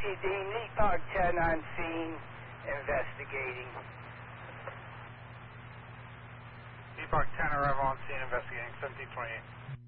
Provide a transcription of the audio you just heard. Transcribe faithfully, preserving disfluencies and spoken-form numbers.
Yankee Dean, Epoch ten on scene, investigating. Epoch ten, arrival on scene, investigating, seventeen twenty-eight.